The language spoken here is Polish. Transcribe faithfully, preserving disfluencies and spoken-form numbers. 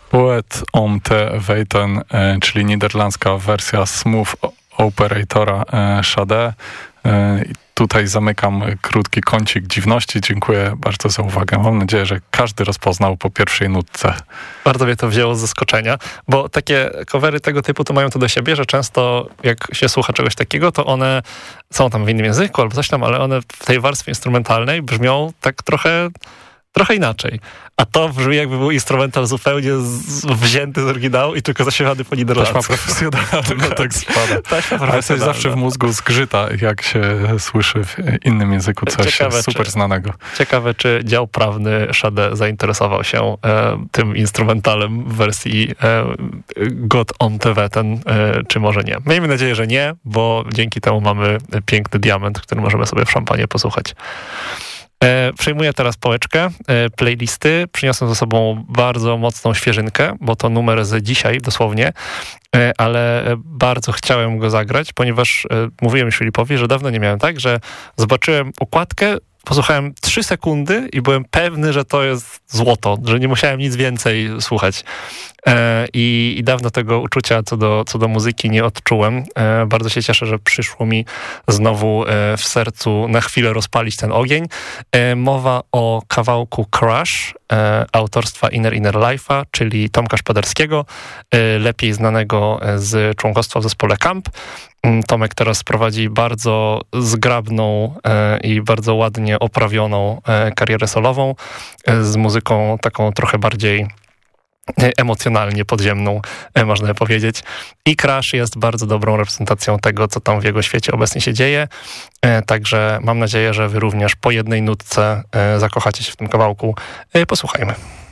Poet om te weten, czyli niderlandzka wersja Smooth Operatora Sade. Tutaj zamykam krótki kącik dziwności. Dziękuję bardzo za uwagę. Mam nadzieję, że każdy rozpoznał po pierwszej nutce. Bardzo mnie to wzięło z zaskoczenia, bo takie covery tego typu to mają to do siebie, że często jak się słucha czegoś takiego, to one są tam w innym języku albo coś tam, ale one w tej warstwie instrumentalnej brzmią tak trochę trochę inaczej. A to brzmi jakby był instrumental zupełnie z, wzięty z oryginału i tylko zaśpiewany po niderlandzku. Taśma profesjonalna tak spada. Ale coś zawsze w mózgu zgrzyta, jak się słyszy w innym języku coś ciekawe, super czy, znanego. Ciekawe, czy dział prawny Sade zainteresował się e, tym instrumentalem w wersji e, God om te weten, e, czy może nie. Miejmy nadzieję, że nie, bo dzięki temu mamy piękny diament, który możemy sobie w szampanie posłuchać. E, przejmuję teraz pałeczkę e, playlisty. Przyniosłem ze sobą bardzo mocną świeżynkę, bo to numer z dzisiaj dosłownie, e, ale bardzo chciałem go zagrać, ponieważ e, mówiłem już Filipowi, że dawno nie miałem tak, że zobaczyłem okładkę, posłuchałem trzy sekundy i byłem pewny, że to jest złoto, że nie musiałem nic więcej słuchać. E, i, I dawno tego uczucia co do, co do muzyki nie odczułem. E, bardzo się cieszę, że przyszło mi znowu e, w sercu na chwilę rozpalić ten ogień. E, mowa o kawałku Crush e, autorstwa Inner Inner Life'a, czyli Tomka Szpaderskiego, e, lepiej znanego z członkostwa w zespole Camp. Tomek teraz prowadzi bardzo zgrabną e, i bardzo ładnie oprawioną e, karierę solową e, z muzyką taką trochę bardziej emocjonalnie podziemną, e, można powiedzieć. I Crush jest bardzo dobrą reprezentacją tego, co tam w jego świecie obecnie się dzieje. E, także mam nadzieję, że wy również po jednej nutce e, zakochacie się w tym kawałku. E, posłuchajmy.